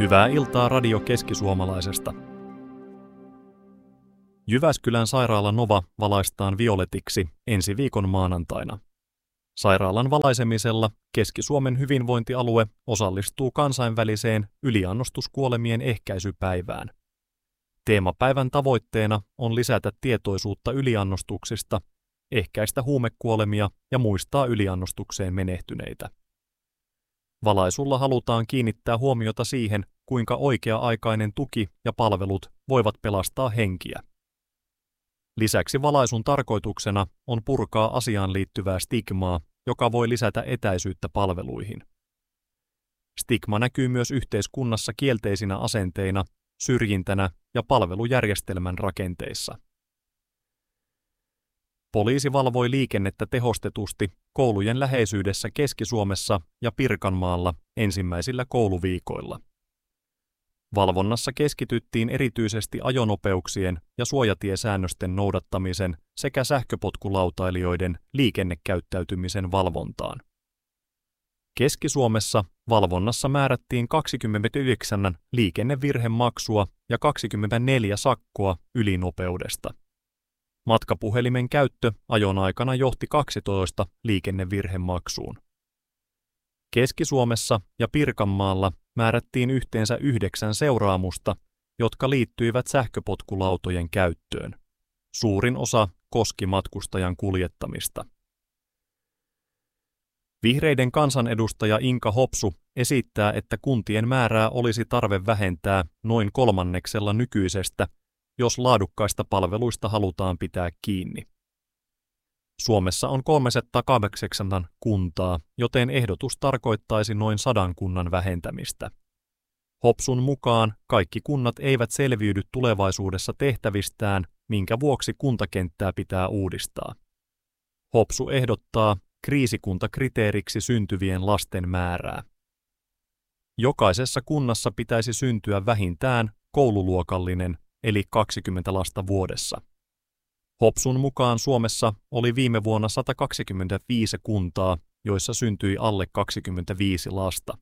Hyvää iltaa Radio Keski-Suomalaisesta. Jyväskylän sairaala Nova valaistaan violetiksi ensi viikon maanantaina. Sairaalan valaisemisella Keski-Suomen hyvinvointialue osallistuu kansainväliseen yliannostuskuolemien ehkäisypäivään. Teemapäivän tavoitteena on lisätä tietoisuutta yliannostuksista, ehkäistä huumekuolemia ja muistaa yliannostukseen menehtyneitä. Valaisulla halutaan kiinnittää huomiota siihen, kuinka oikea-aikainen tuki ja palvelut voivat pelastaa henkiä. Lisäksi valaisun tarkoituksena on purkaa asiaan liittyvää stigmaa, joka voi lisätä etäisyyttä palveluihin. Stigma näkyy myös yhteiskunnassa kielteisinä asenteina, syrjintänä ja palvelujärjestelmän rakenteissa. Poliisi valvoi liikennettä tehostetusti koulujen läheisyydessä Keski-Suomessa ja Pirkanmaalla ensimmäisillä kouluviikoilla. Valvonnassa keskityttiin erityisesti ajonopeuksien ja suojatiesäännösten noudattamisen sekä sähköpotkulautailijoiden liikennekäyttäytymisen valvontaan. Keski-Suomessa valvonnassa määrättiin 29 liikennevirhemaksua ja 24 sakkoa ylinopeudesta. Matkapuhelimen käyttö ajon aikana johti 12 liikennevirhemaksuun. Keski-Suomessa ja Pirkanmaalla määrättiin yhteensä 9 seuraamusta, jotka liittyivät sähköpotkulautojen käyttöön. Suurin osa koski matkustajan kuljettamista. Vihreiden kansanedustaja Inka Hopsu esittää, että kuntien määrää olisi tarve vähentää noin 1/3 nykyisestä, jos laadukkaista palveluista halutaan pitää kiinni. Suomessa on 308 kuntaa, joten ehdotus tarkoittaisi noin 100 kunnan vähentämistä. Hopsun mukaan kaikki kunnat eivät selviydy tulevaisuudessa tehtävistään, minkä vuoksi kuntakenttää pitää uudistaa. Hopsu ehdottaa kriisikuntakriteeriksi syntyvien lasten määrää. Jokaisessa kunnassa pitäisi syntyä vähintään koululuokallinen, eli 20 lasta vuodessa. Hopsun mukaan Suomessa oli viime vuonna 125 kuntaa, joissa syntyi alle 25 lasta.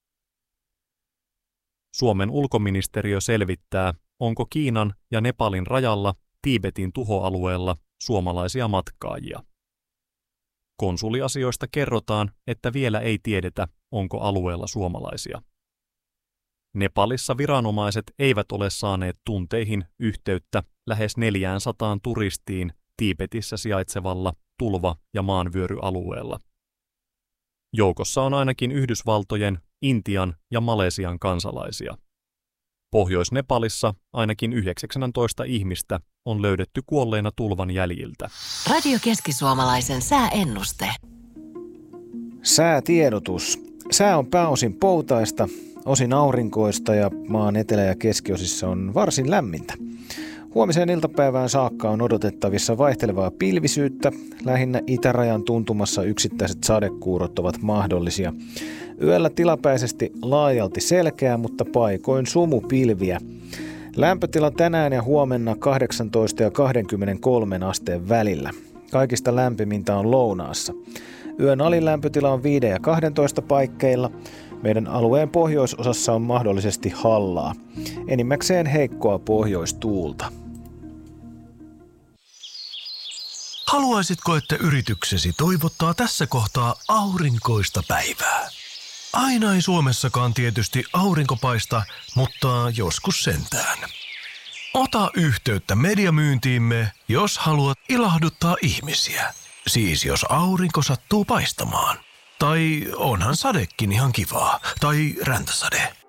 Suomen ulkoministeriö selvittää, onko Kiinan ja Nepalin rajalla Tiibetin tuhoalueella suomalaisia matkaajia. Konsuliasioista kerrotaan, että vielä ei tiedetä, onko alueella suomalaisia. Nepalissa viranomaiset eivät ole saaneet tunteihin yhteyttä lähes 400 turistiin Tiibetissä sijaitsevalla tulva- ja maanvyöryalueella. Joukossa on ainakin Yhdysvaltojen, Intian ja Malesian kansalaisia. Pohjois-Nepalissa ainakin 19 ihmistä on löydetty kuolleena tulvan jäljiltä. Radio Keski-Suomalaisen sääennuste. Säätiedotus. Sää on pääosin poutaista, osin aurinkoista ja maan etelä- ja keskiosissa on varsin lämmintä. Huomiseen iltapäivään saakka on odotettavissa vaihtelevaa pilvisyyttä. Lähinnä itärajan tuntumassa yksittäiset sadekuurot ovat mahdollisia. Yöllä tilapäisesti laajalti selkeää, mutta paikoin sumupilviä. Lämpötila tänään ja huomenna 18 ja 23 asteen välillä. Kaikista lämpimintä on lounaassa. Yön alinlämpötila on 5 ja 12 paikkeilla. Meidän alueen pohjoisosassa on mahdollisesti hallaa. Enimmäkseen heikkoa pohjoistuulta. Haluaisitko, että yrityksesi toivottaa tässä kohtaa aurinkoista päivää? Aina ei Suomessakaan tietysti aurinko paista, mutta joskus sentään. Ota yhteyttä mediamyyntiimme, jos haluat ilahduttaa ihmisiä. Siis jos aurinko sattuu paistamaan. Tai onhan sadekin ihan kivaa. Tai räntäsade.